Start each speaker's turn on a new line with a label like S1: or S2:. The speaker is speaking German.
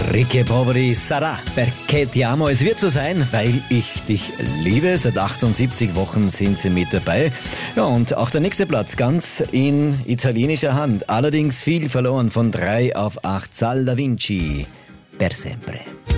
S1: Ricche Poveri sarà, perché ti amo. Es wird so sein, weil ich dich liebe. Seit 78 Wochen sind sie mit dabei. Ja, und auch der nächste Platz ganz in italienischer Hand. Allerdings viel verloren von 3 auf 8. Sal da Vinci, per sempre.